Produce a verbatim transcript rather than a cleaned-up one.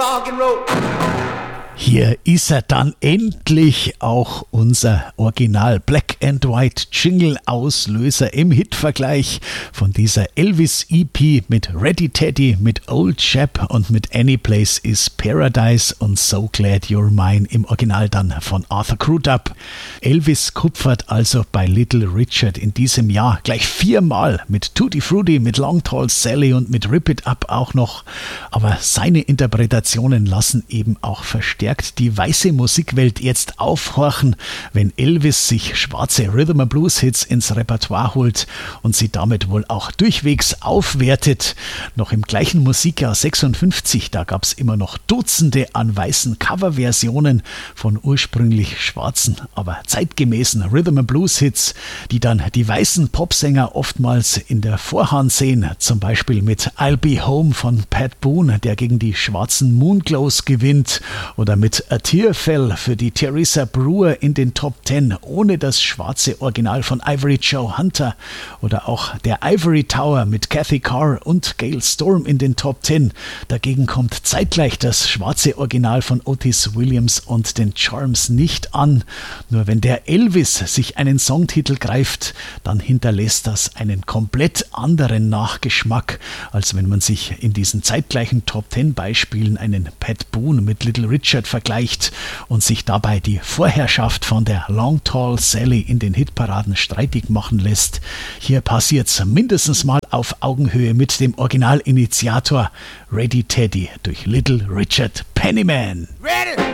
Rock'n'Roll. Hier ist er dann endlich, auch unser Original Black and White Jingle Auslöser im Hitvergleich von dieser Elvis E P mit Ready Teddy, mit Old Chap und mit Any Place is Paradise und So Glad You're Mine im Original dann von Arthur Crudup. Elvis kupfert also bei Little Richard in diesem Jahr gleich viermal mit Tutti Frutti, mit Long Tall Sally und mit Rip It Up auch noch. Aber seine Interpretationen lassen eben auch verstärkt die weiße Musikwelt jetzt aufhorchen, wenn Elvis sich schwarze Rhythm and Blues Hits ins Repertoire holt und sie damit wohl auch durchwegs aufwertet. Noch im gleichen Musikjahr sechsundfünfzig, da gab es immer noch Dutzende an weißen Coverversionen von ursprünglich schwarzen, aber zeitgemäßen Rhythm and Blues Hits, die dann die weißen Popsänger oftmals in der Vorhand sehen, zum Beispiel mit I'll Be Home von Pat Boone, der gegen die schwarzen Moonglows gewinnt, oder mit A Tear Fell für die Teresa Brewer in den Top Ten ohne das schwarze Original von Ivory Joe Hunter, oder auch der Ivory Tower mit Kathy Carr und Gail Storm in den Top Ten. Dagegen kommt zeitgleich das schwarze Original von Otis Williams und den Charms nicht an. Nur wenn der Elvis sich einen Songtitel greift, dann hinterlässt das einen komplett anderen Nachgeschmack, als wenn man sich in diesen zeitgleichen Top Ten Beispielen einen Pat Boone mit Little Richard vergleicht und sich dabei die Vorherrschaft von der Long Tall Sally in den Hitparaden streitig machen lässt. Hier passiert's mindestens mal auf Augenhöhe mit dem Originalinitiator Ready Teddy durch Little Richard Pennyman. Ready!